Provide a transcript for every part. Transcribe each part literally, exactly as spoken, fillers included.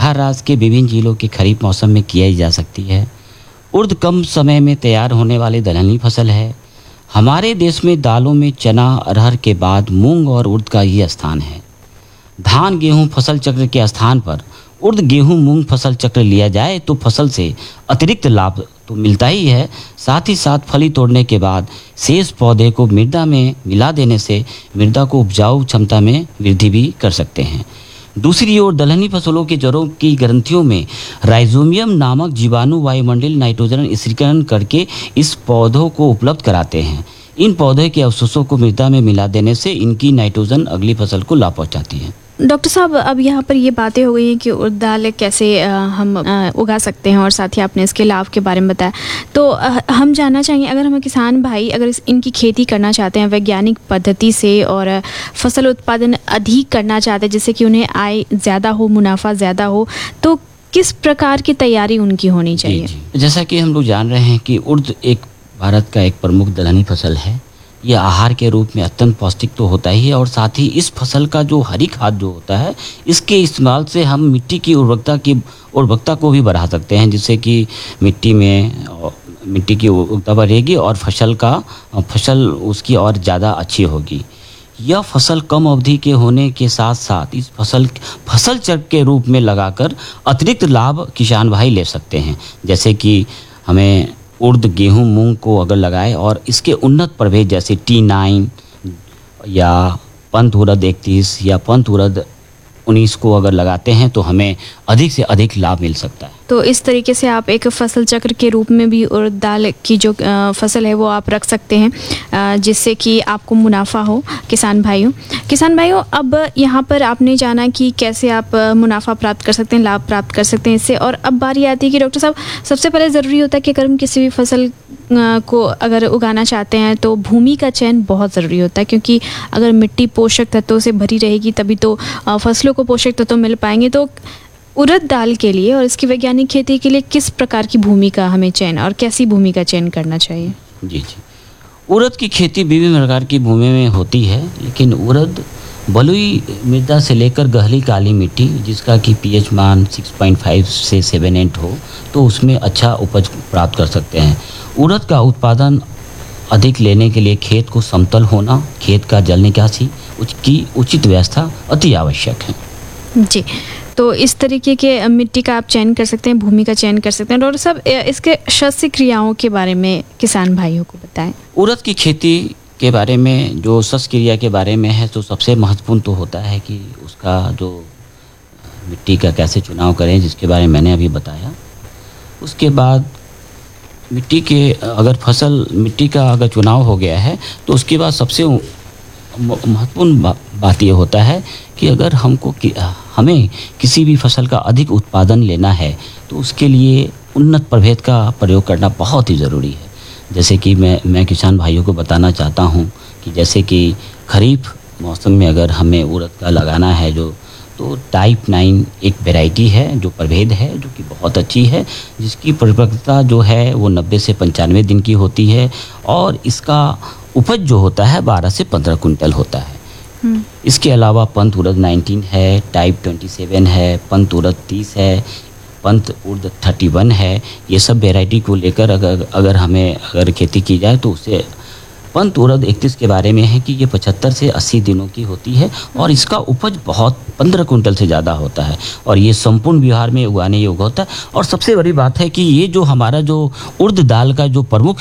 बिहार राज्य के विभिन्न जिलों के खरीफ मौसम में किया जा सकती है। उर्द कम समय में तैयार होने वाली दलहनी फसल है। हमारे देश में दालों में चना, अरहर के बाद मूंग और उर्द का ही स्थान है। धान गेहूं फसल चक्र के स्थान पर उर्द गेहूं मूंग फसल चक्र लिया जाए तो फसल से अतिरिक्त लाभ तो मिलता ही है, साथ ही साथ फली तोड़ने के बाद शेष पौधे को मृदा में मिला देने से मृदा को उपजाऊ क्षमता में वृद्धि भी कर सकते हैं। दूसरी ओर दलहनी फसलों के जड़ों की ग्रंथियों में राइजोबियम नामक जीवाणु वायुमंडल नाइट्रोजन स्थिरीकरण करके इस पौधों को उपलब्ध कराते हैं। इन पौधे के अवशेषों को मृदा में मिला देने से इनकी नाइट्रोजन अगली फसल को लाभ पहुँचाती है। डॉक्टर साहब, अब यहाँ पर ये बातें हो गई हैं कि उर्द दाल कैसे आ, हम आ, उगा सकते हैं और साथ ही आपने इसके लाभ के बारे में बताया। तो आ, हम जानना चाहेंगे, अगर हमें किसान भाई अगर इस, इनकी खेती करना चाहते हैं वैज्ञानिक पद्धति से और फसल उत्पादन अधिक करना चाहते हैं जिससे कि उन्हें आय ज़्यादा हो, मुनाफा ज़्यादा हो, तो किस प्रकार की तैयारी उनकी होनी चाहिए? जी, जी। जैसा कि हम लोग जान रहे हैं कि उर्द एक भारत का एक प्रमुख दलहनी फसल है। ये आहार के रूप में अत्यंत पौष्टिक तो होता ही है और साथ ही इस फसल का जो हरी खाद जो होता है इसके इस्तेमाल से हम मिट्टी की उर्वरकता की उर्वरकता को भी बढ़ा सकते हैं, जिससे कि मिट्टी में मिट्टी की उर्वरकता बढ़ेगी और फसल का फसल उसकी और ज़्यादा अच्छी होगी। यह फसल कम अवधि के होने के साथ साथ इस फसल फसल चक्र के रूप में लगाकर अतिरिक्त लाभ किसान भाई ले सकते हैं। जैसे कि हमें उर्द गेहूं मूंग को अगर लगाए और इसके उन्नत प्रभेद जैसे टी नाइन या पंत उर्द इकतीस या पंत उर्द उन्नीस को अगर लगाते हैं तो हमें अधिक से अधिक लाभ मिल सकता है। तो इस तरीके से आप एक फसल चक्र के रूप में भी उर्द दाल की जो फसल है वो आप रख सकते हैं, जिससे कि आपको मुनाफा हो किसान भाइयों। किसान भाइयों, अब यहाँ पर आपने जाना कि कैसे आप मुनाफा प्राप्त कर सकते हैं, लाभ प्राप्त कर सकते हैं इससे। और अब बारी आती है कि डॉक्टर साहब, सबसे पहले ज़रूरी होता है कि अगर हम किसी भी फसल को अगर उगाना चाहते हैं तो भूमि का चयन बहुत ज़रूरी होता है, क्योंकि अगर मिट्टी पोषक तत्वों से भरी रहेगी तभी तो फसलों को पोषक तत्व मिल पाएंगे। तो उर्द दाल के लिए और इसकी वैज्ञानिक खेती के लिए किस प्रकार की भूमि का हमें चयन और कैसी भूमि का चयन करना चाहिए? जी जी उर्द की खेती विभिन्न प्रकार की भूमि में होती है, लेकिन उर्द बलुई मृदा से लेकर गहरी काली मिट्टी जिसका कि पीएच मान छह पॉइंट पाँच से सात हो तो उसमें अच्छा उपज प्राप्त कर सकते हैं। उर्द का उत्पादन अधिक लेने के लिए खेत को समतल होना, खेत का जल निकासी उसकी उचित व्यवस्था अति आवश्यक है। जी, तो इस तरीके के मिट्टी का आप चयन कर सकते हैं, भूमि का चयन कर सकते हैं। और सब इसके शस्य क्रियाओं के बारे में किसान भाइयों को बताएं। उर्द की खेती के बारे में जो शस्य क्रिया के बारे में है तो सबसे महत्वपूर्ण तो होता है कि उसका जो मिट्टी का कैसे चुनाव करें, जिसके बारे में मैंने अभी बताया। उसके बाद मिट्टी के अगर फसल मिट्टी का अगर चुनाव हो गया है तो उसके बाद सबसे महत्वपूर्ण बात ये होता है कि अगर हमको कि, हमें किसी भी फसल का अधिक उत्पादन लेना है तो उसके लिए उन्नत प्रभेद का प्रयोग करना बहुत ही ज़रूरी है। जैसे कि मैं मैं किसान भाइयों को बताना चाहता हूँ कि जैसे कि खरीफ मौसम में अगर हमें उर्द का लगाना है जो तो टाइप नाइन एक वैरायटी है जो प्रभेद है जो कि बहुत अच्छी है, जिसकी परिपक्वता जो है वो नब्बे से पंचानवे दिन की होती है और इसका उपज जो होता है बारह से पंद्रह कुंटल होता है। इसके अलावा पंत उर्द नाइनटीन है, टाइप ट्वेंटी सेवन है, पंत उर्द तीस है, पंत उर्द थर्टी वन है। ये सब वैरायटी को लेकर अगर अगर हमें अगर खेती की जाए तो उससे पंत उर्द इकतीस के बारे में है कि ये पचहत्तर से अस्सी दिनों की होती है और इसका उपज बहुत पंद्रह कुंटल से ज़्यादा होता है और ये संपूर्ण बिहार में उगाने योग्य होता है। और सबसे बड़ी बात है कि ये जो हमारा जो उर्द दाल का जो प्रमुख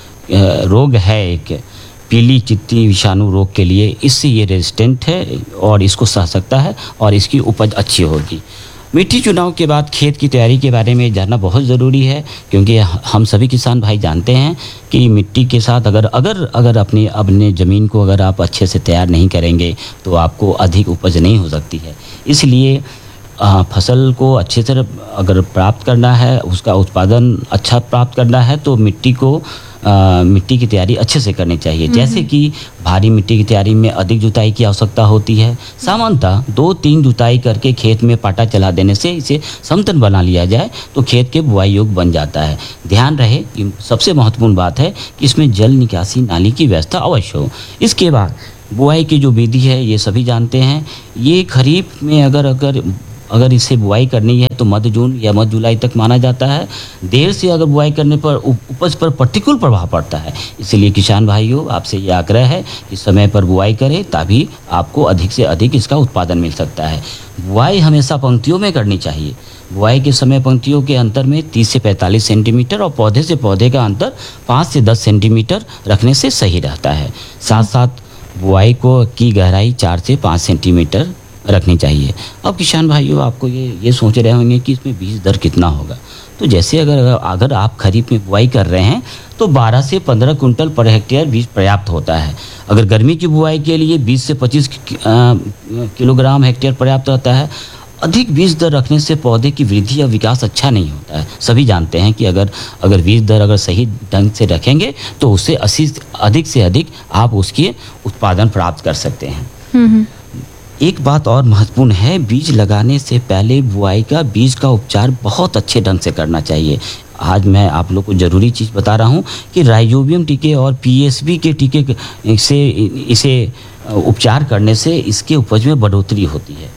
रोग है एक पीली चित्ती विषाणु रोग के लिए, इससे ये रेजिस्टेंट है और इसको सह सकता है और इसकी उपज अच्छी होगी। मिट्टी चुनाव के बाद खेत की तैयारी के बारे में जानना बहुत ज़रूरी है, क्योंकि हम सभी किसान भाई जानते हैं कि मिट्टी के साथ अगर अगर अगर अपनी अपने ज़मीन को अगर आप अच्छे से तैयार नहीं करेंगे तो आपको अधिक उपज नहीं हो सकती है। इसलिए आ, फसल को अच्छे से अगर प्राप्त करना है, उसका उत्पादन अच्छा प्राप्त करना है तो मिट्टी को आ, मिट्टी की तैयारी अच्छे से करनी चाहिए। जैसे कि भारी मिट्टी की तैयारी में अधिक जुताई की आवश्यकता होती है। सामान्यतः दो तीन जुताई करके खेत में पाटा चला देने से इसे समतल बना लिया जाए तो खेत के बुआई योग्य बन जाता है। ध्यान रहे कि सबसे महत्वपूर्ण बात है कि इसमें जल निकासी नाली की व्यवस्था अवश्य हो। इसके बाद बुआई की जो विधि है ये सभी जानते हैं। ये खरीफ में अगर अगर अगर इसे बुआई करनी है तो मध्य जून या मध्य जुलाई तक माना जाता है। देर से अगर बुआई करने पर उपज पर प्रतिकूल प्रभाव पड़ता है। इसलिए किसान भाइयों, आपसे ये आग्रह है कि समय पर बुआई करें, तभी आपको अधिक से अधिक इसका उत्पादन मिल सकता है। बुआई हमेशा पंक्तियों में करनी चाहिए। बुआई के समय पंक्तियों के अंतर में तीस से पैंतालीस सेंटीमीटर और पौधे से पौधे का अंतर पाँच से दस सेंटीमीटर रखने से सही रहता है। साथ साथ बुआई को की गहराई चार से पाँच सेंटीमीटर रखनी चाहिए। अब किसान भाइयों, आपको ये ये सोच रहे होंगे कि इसमें बीज दर कितना होगा। तो जैसे अगर अगर आप खरीफ में बुआई कर रहे हैं तो बारह से पंद्रह कुंटल पर हेक्टेयर बीज पर्याप्त होता है। अगर गर्मी की बुआई के लिए बीस से पच्चीस किलोग्राम हेक्टेयर पर्याप्त रहता है। अधिक बीज दर रखने से पौधे की वृद्धि या विकास अच्छा नहीं होता है। सभी जानते हैं कि अगर अगर बीज दर अगर सही ढंग से रखेंगे तो उससे अस्सी अधिक से अधिक आप उसके उत्पादन प्राप्त कर सकते हैं। एक बात और महत्वपूर्ण है, बीज लगाने से पहले बुआई का बीज का उपचार बहुत अच्छे ढंग से करना चाहिए। आज मैं आप लोग को ज़रूरी चीज़ बता रहा हूँ कि राइजोबियम टीके और पीएसबी के टीके से इसे उपचार करने से इसके उपज में बढ़ोतरी होती है।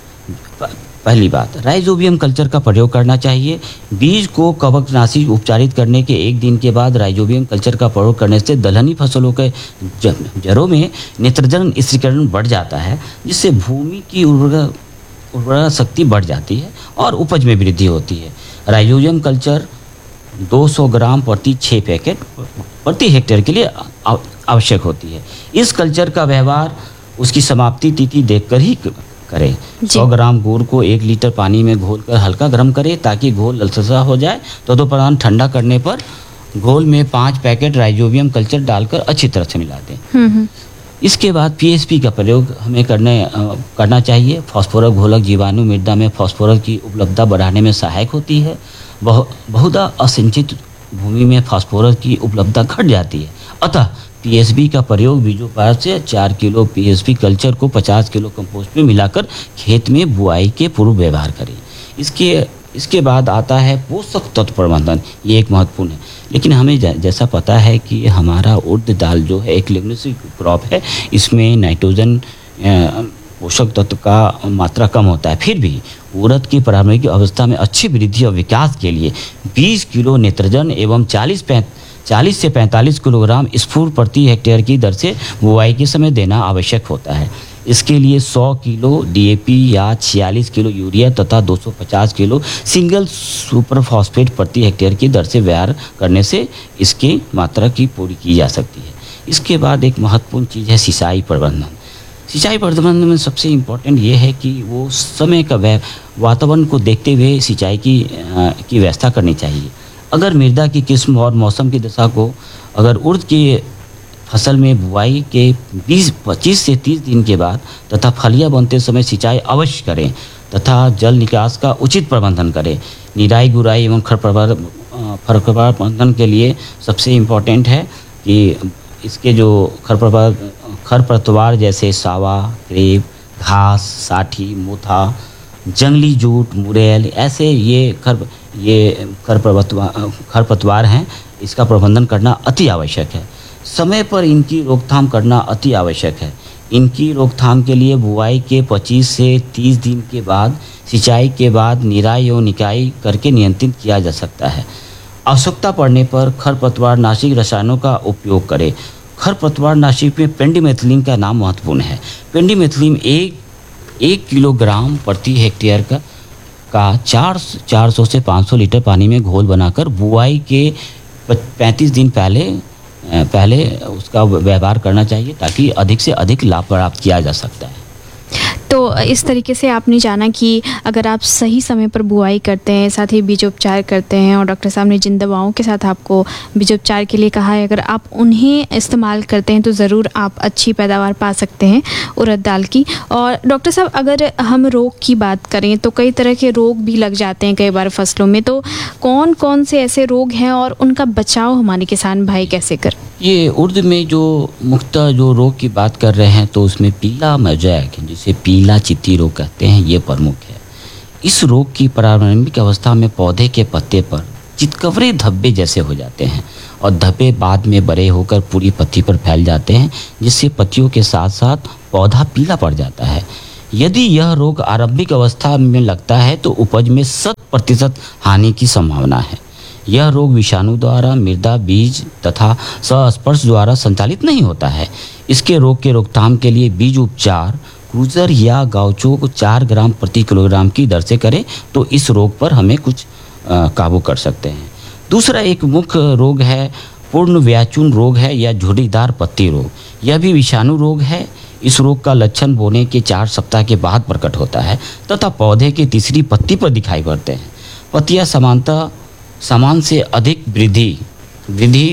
पहली बात, राइजोबियम कल्चर का प्रयोग करना चाहिए। बीज को कवकनाशी उपचारित करने के एक दिन के बाद राइजोबियम कल्चर का प्रयोग करने से दलहनी फसलों के जड़ों में नाइट्रोजन स्थिरीकरण बढ़ जाता है, जिससे भूमि की उर्वरा उर्वरा शक्ति बढ़ जाती है और उपज में वृद्धि होती है। राइजोबियम कल्चर दो सौ ग्राम प्रति छः पैकेट प्रति हेक्टेयर के लिए आवश्यक होती है। इस कल्चर का व्यवहार उसकी समाप्ति तिथि देखकर ही करें। सौ ग्राम गुड़ को एक लीटर पानी में घोलकर हल्का गर्म करें ताकि घोल लसलसा हो जाए। तदुपरांत ठंडा करने पर घोल में पाँच पैकेट राइजोबियम कल्चर डालकर अच्छी तरह से मिला दें। इसके बाद पीएसपी का प्रयोग हमें करने करना चाहिए। फास्फोरस घोलक जीवाणु मृदा में फास्फोरस की उपलब्धता बढ़ाने में सहायक होती है। बहु बहुधा असिंचित भूमि में फास्फोरस की उपलब्धता घट जाती है। अतः पीएसबी का प्रयोग बीजोपचार से चार किलो पीएसबी कल्चर को पचास किलो कंपोस्ट में मिलाकर खेत में बुआई के पूर्व व्यवहार करें। इसके इसके बाद आता है पोषक तत्व प्रबंधन। ये एक महत्वपूर्ण है, लेकिन हमें जैसा पता है कि हमारा उड़द दाल जो है एक लिग्नेसी क्रॉप है, इसमें नाइट्रोजन पोषक तत्व का मात्रा कम होता है। फिर भी उड़द की प्रारंभिक अवस्था में अच्छी वृद्धि और विकास के लिए बीस किलो नाइट्रोजन एवं चालीस पैंत चालीस से पैंतालीस किलोग्राम स्फूर प्रति हेक्टेयर की दर से बुआई के समय देना आवश्यक होता है। इसके लिए सौ किलो डीएपी या छियालीस किलो यूरिया तथा दो सौ पचास किलो सिंगल सुपर फॉस्फेट प्रति हेक्टेयर की दर से व्यवहार करने से इसकी मात्रा की पूरी की जा सकती है। इसके बाद एक महत्वपूर्ण चीज़ है सिंचाई प्रबंधन। सिंचाई प्रबंधन में सबसे इम्पोर्टेंट ये है कि वो समय का वातावरण को देखते हुए सिंचाई की की व्यवस्था करनी चाहिए। अगर मृदा की किस्म और मौसम की दशा को अगर उड़द की फसल में बुआई के बीस पच्चीस से तीस दिन के बाद तथा फलियां बनते समय सिंचाई अवश्य करें तथा जल निकास का उचित प्रबंधन करें। निराई गुड़ाई एवं खरपतवार खरपतवार प्रबंधन के लिए सबसे इम्पोर्टेंट है कि इसके जो खरपतवार खरपतवार जैसे सावा, क्रेप, घास, साठी, मोथा, जंगली जूट, मुरेल, ऐसे ये खर ये खरपतवार खरपतवार हैं। इसका प्रबंधन करना अति आवश्यक है। समय पर इनकी रोकथाम करना अति आवश्यक है। इनकी रोकथाम के लिए बुआई के पच्चीस से तीस दिन के बाद सिंचाई के बाद निराई एवं निकाई करके नियंत्रित किया जा सकता है। आवश्यकता पड़ने पर खरपतवार नाशक रसायनों का उपयोग करें। खरपतवार नाशक में पेंडिमेथिलीन का नाम महत्वपूर्ण है। पेंडिमेथिलीन एक एक किलोग्राम प्रति हेक्टेयर का का चार चार सौ से पाँच सौ लीटर पानी में घोल बनाकर बुआई के पैंतीस दिन पहले पहले उसका व्यवहार करना चाहिए ताकि अधिक से अधिक लाभ प्राप्त किया जा सकता है। तो इस तरीके से आपने जाना कि अगर आप सही समय पर बुआई करते हैं, साथ ही बीजोपचार करते हैं, और डॉक्टर साहब ने जिन दवाओं के साथ आपको बीजोपचार के लिए कहा है, अगर आप उन्हें इस्तेमाल करते हैं तो ज़रूर आप अच्छी पैदावार पा सकते हैं उड़द दाल की। और डॉक्टर साहब, अगर हम रोग की बात करें तो कई तरह के रोग भी लग जाते हैं कई बार फसलों में, तो कौन कौन से ऐसे रोग हैं और उनका बचाव हमारे किसान भाई कैसे करें? ये उड़द में जो मुख्यतः जो रोग की बात कर रहे हैं तो उसमें पीला मोज़ेक, जिसे पीला चित्ती रोग कहते हैं, ये प्रमुख है। इस रोग की प्रारंभिक अवस्था में पौधे के पत्ते पर चितकबरे धब्बे जैसे हो जाते हैं और धब्बे बाद में बड़े होकर पूरी पत्ती पर फैल जाते हैं, जिससे पत्तियों के साथ साथ पौधा पीला पड़ जाता है। यदि यह रोग आरंभिक अवस्था में लगता है तो उपज में शत प्रतिशत हानि की संभावना है। यह रोग विषाणु द्वारा, मृदा, बीज तथा संस्पर्श द्वारा संचालित नहीं होता है। इसके रोग के रोकथाम के लिए बीज उपचार क्रूजर या गाउचो को चार ग्राम प्रति किलोग्राम की दर से करें तो इस रोग पर हमें कुछ आ, काबू कर सकते हैं। दूसरा एक मुख्य रोग है पूर्ण व्याचून रोग है या झुर्रीदार पत्ती रोग। यह भी विषाणु रोग है। इस रोग का लक्षण बोने के चार सप्ताह के बाद प्रकट होता है तथा पौधे की तीसरी पत्ती पर दिखाई पड़ते हैं। पत्तियां समानतः समान से अधिक वृद्धि वृद्धि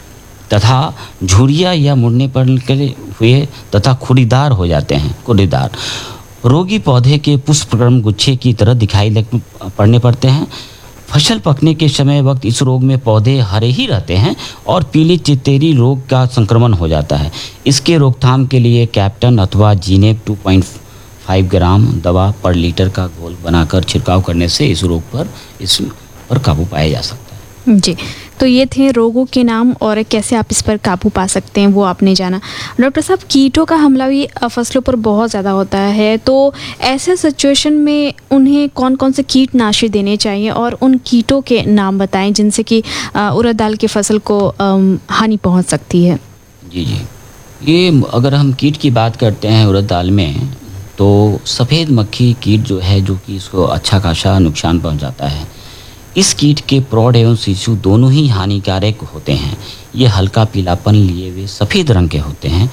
तथा झुर्रियाँ या मुड़ने पर हुए तथा खुरीदार हो जाते हैं। खुरीदार रोगी पौधे के पुष्पक्रम गुच्छे की तरह दिखाई लग पड़ने पड़ते हैं। फसल पकने के समय वक्त इस रोग में पौधे हरे ही रहते हैं और पीली चित्तेरी रोग का संक्रमण हो जाता है। इसके रोकथाम के लिए कैप्टन अथवा जीनेप दो पॉइंट पाँच ग्राम दवा पर लीटर का घोल बनाकर छिड़काव करने से इस रोग पर इस पर काबू पाया जा सकता है। जी, तो ये थे रोगों के नाम और कैसे आप इस पर काबू पा सकते हैं वो आपने जाना। डॉक्टर साहब, कीटों का हमला भी फसलों पर बहुत ज़्यादा होता है, तो ऐसे सिचुएशन में उन्हें कौन कौन से कीटनाशी देने चाहिए और उन कीटों के नाम बताएं जिनसे कि उड़द दाल की फसल को हानि पहुंच सकती है। जी जी, ये अगर हम कीट की बात करते हैं उड़द दाल में, तो सफ़ेद मक्खी कीट जो है जो कि इसको अच्छा खासा नुकसान पहुँचाता है। इस कीट के प्रौढ़ एवं शिशु दोनों ही हानिकारक होते हैं। ये हल्का पीलापन लिए हुए सफ़ेद रंग के होते हैं।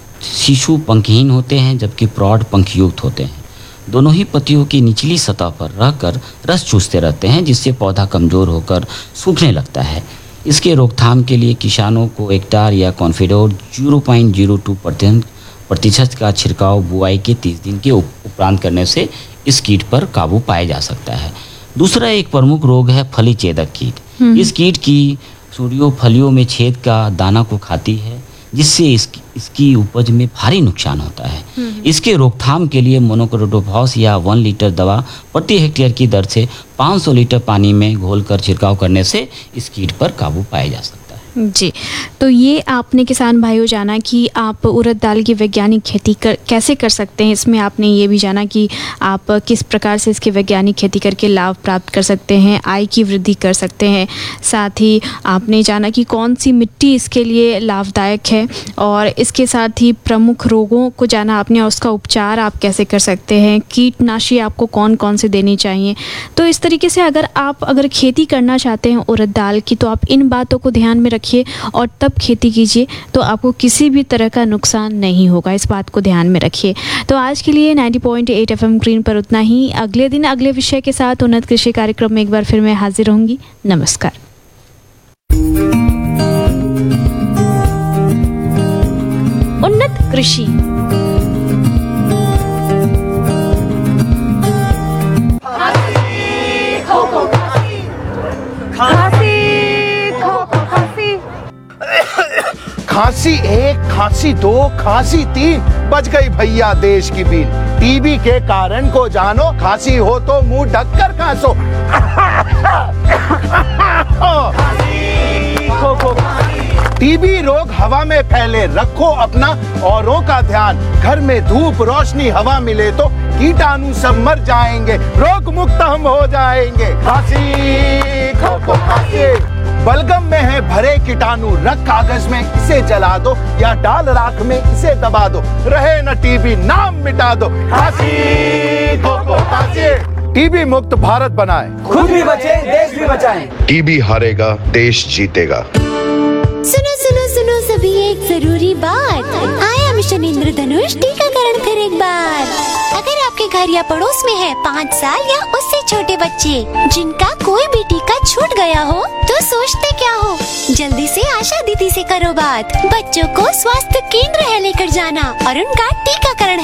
शिशु पंखहीन होते हैं जबकि प्रौढ़ पंखयुक्त होते हैं। दोनों ही पत्तियों की निचली सतह पर रहकर रस चूसते रहते हैं जिससे पौधा कमज़ोर होकर सूखने लगता है। इसके रोकथाम के लिए किसानों को एक्टार या Confidor zero point zero to प्रतिशत का छिड़काव बुआई के तीस दिन के उपरांत करने से इस कीट पर काबू पाया जा सकता है। दूसरा एक प्रमुख रोग है फली छेदक कीट। इस कीट की सूर्यों फलियों में छेद का दाना को खाती है जिससे इसकी, इसकी उपज में भारी नुकसान होता है। इसके रोकथाम के लिए मोनोक्रोटोफॉस या वन लीटर दवा प्रति हेक्टेयर की दर से पाँच सौ लीटर पानी में घोलकर छिड़काव करने से इस कीट पर काबू पाया जा सकता है। जी, तो ये आपने किसान भाइयों जाना कि आप उड़द दाल की वैज्ञानिक खेती कर कैसे कर सकते हैं। इसमें आपने ये भी जाना कि आप किस प्रकार से इसकी वैज्ञानिक खेती करके लाभ प्राप्त कर सकते हैं, आय की वृद्धि कर सकते हैं। साथ ही आपने जाना कि कौन सी मिट्टी इसके लिए लाभदायक है और इसके साथ ही प्रमुख रोगों को जाना आपने और उसका उपचार आप कैसे कर सकते हैं, कीटनाशी आपको कौन कौन से देनी चाहिए। तो इस तरीके से अगर आप अगर खेती करना चाहते हैं उड़द दाल की तो आप इन बातों को ध्यान में रखिए और तब खेती कीजिए तो आपको किसी भी तरह का नुकसान नहीं होगा। इस बात को ध्यान में रखिए। तो आज के लिए नब्बे पॉइंट आठ एफएम ग्रीन पर उतना ही। अगले दिन अगले विषय के साथ उन्नत कृषि कार्यक्रम में एक बार फिर मैं हाजिर होंगी। नमस्कार। उन्नत कृषि खांसी एक, खांसी दो, खांसी तीन, बच गई भैया देश की बीन। टीबी के कारण को जानो, खांसी हो तो मुंह ढककर खांसो। टीबी रोग हवा में फैले, रखो अपना औरों का ध्यान। घर में धूप रोशनी हवा मिले तो कीटाणु सब मर जाएंगे, रोग मुक्त हम हो जाएंगे। खांसी खो खो खांसी, बलगम में है भरे कीटाणु, रख कागज में इसे जला दो या डाल राख में इसे दबा दो, रहे न टीबी नाम मिटा दो। खांसी खो खो खांसी, टीबी मुक्त भारत बनाए, खुद भी बचे देश भी बचाएं। टीबी हारेगा देश जीतेगा। सुनो सुनो सुनो सभी एक जरूरी बात, आया मिशन इंद्रधनुष टीकाकरण फिर एक बार। अगर आपके घर या पड़ोस में है पाँच साल या उससे छोटे बच्चे जिनका कोई भी टीका छूट गया हो तो सोचते क्या हो, जल्दी से आशा दीदी से करो बात। बच्चों को स्वास्थ्य केंद्र है लेकर जाना और उनका टीकाकरण